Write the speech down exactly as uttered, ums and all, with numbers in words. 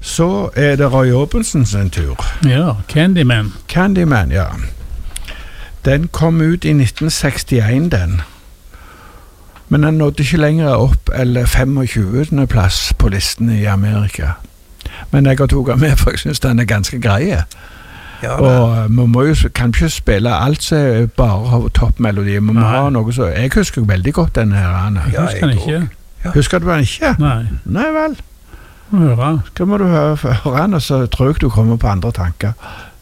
Så er det Roy Orbison sin tur. Ja, Candyman. Candyman, ja. Den kom ut i nitten sekstien, den. Men den nådde ikke lenger opp eller femogtjugende plass på listen i Amerika. Men jeg har tog den med, for jeg synes den er ganske grei. Ja, og vi må jo kan ikke spille alt som bare har toppmelodi. Vi må Nei. ha noe så... Jeg husker veldig godt denne her, Anne. Jeg husker den ikke. Ja. Husker du den ikke? Nei. Nei vel. Høre. Skal må du høre, høre den, og så tror jeg du kommer på andre tanker.